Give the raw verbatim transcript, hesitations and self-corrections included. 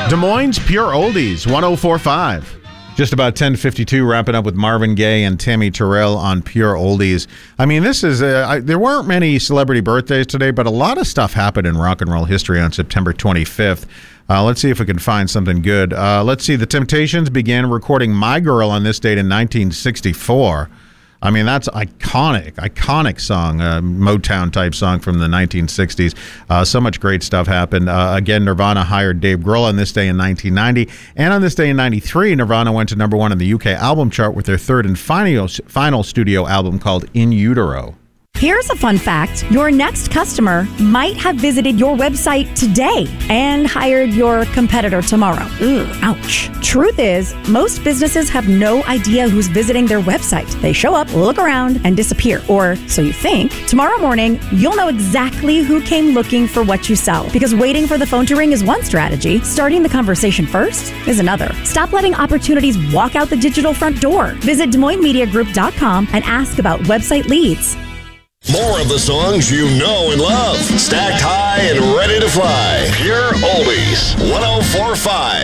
Des Moines Pure Oldies, one oh four point five. Just about ten fifty-two, wrapping up with Marvin Gaye and Tammy Terrell on Pure Oldies. I mean, this is, uh, I, there weren't many celebrity birthdays today, but a lot of stuff happened in rock and roll history on September twenty-fifth. Uh, let's see if we can find something good. Uh, let's see, The Temptations began recording My Girl on this date in nineteen sixty-four. I mean, that's iconic, iconic song, uh, Motown-type song from the nineteen sixties. Uh, so much great stuff happened. Uh, again, Nirvana hired Dave Grohl on this day in nineteen ninety. And on this day in ninety-three, Nirvana went to number one on the U K album chart with their third and final, final studio album called In Utero. Here's a fun fact. Your next customer might have visited your website today and hired your competitor tomorrow. Ugh, ouch. Truth is, most businesses have no idea who's visiting their website. They show up, look around, and disappear. Or so you think. Tomorrow morning, you'll know exactly who came looking for what you sell. Because waiting for the phone to ring is one strategy. Starting the conversation first is another. Stop letting opportunities walk out the digital front door. Visit Des Moines Media Group dot com and ask about website leads. More of the songs you know and love. Stacked high and ready to fly. Pure Oldies. one oh four point five.